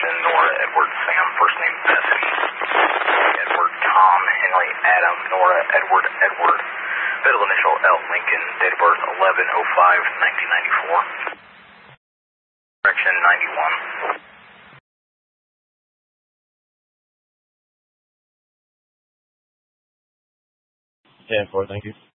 correction, Nora Edward Sam, first name Bessie. Edward Tom Henry Adam Nora Edward Edward. Middle initial L Lincoln, date of birth 11/05/1994. Correction 91. 10-4, thank you.